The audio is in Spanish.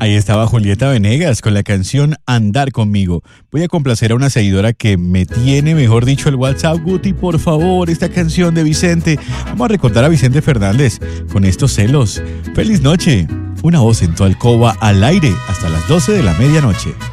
Ahí estaba Julieta Venegas con la canción Andar conmigo. Voy a complacer a una seguidora que me tiene, mejor dicho, el WhatsApp. Guti, por favor, esta canción de Vicente. Vamos a recordar a Vicente Fernández con estos celos. Feliz noche. Una voz en tu alcoba al aire hasta las 12 de la medianoche.